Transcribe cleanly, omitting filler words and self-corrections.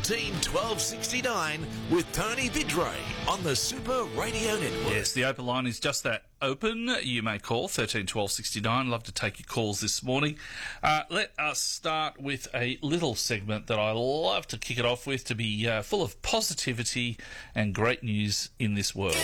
13 12 69 with Tony Vidray on the Super Radio Network. Yes, the open line is just that open. You may call 13 12 69. Love to take your calls this morning. Let us start with a little segment that I love to kick it off with, to be full of positivity and great news in this world.